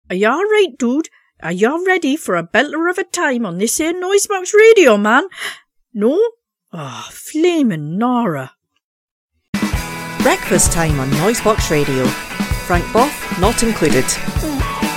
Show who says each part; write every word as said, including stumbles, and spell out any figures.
Speaker 1: Are you all right, dude? Are you ready for a belter of a time on this here Noisebox Radio, man? No? Ah, oh, flamin' Nora.
Speaker 2: Breakfast time on Noisebox Radio. Frank Boff not included.